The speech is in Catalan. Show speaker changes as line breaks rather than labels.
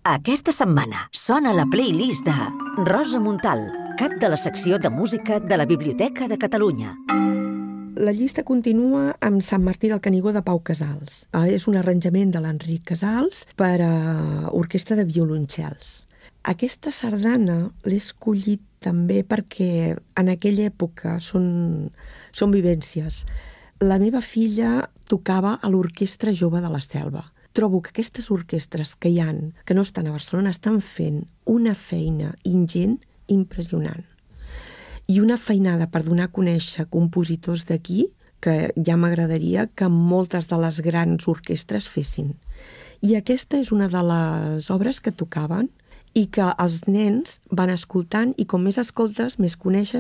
Aquesta setmana sona la playlist de Rosa Montal, cap de la secció de música de la Biblioteca de Catalunya.
La llista continua amb Sant Martí del Canigó de Pau Casals. És un arranjament de l'Enric Casals per a orquestra de violoncels. Aquesta sardana l'he escollit també perquè en aquella època són vivències. La meva filla tocava a l'Orquestra Jove de la Selva. Trobo que aquestes orquestres que hi ha, que no estan a Barcelona, estan fent una feina ingent, impressionant. I una feinada per donar a conèixer compositors d'aquí, que ja m'agradaria que moltes de les grans orquestres fessin. I aquesta és una de les obres que tocaven i que els nens van escoltant, i com més escoltes, més coneixes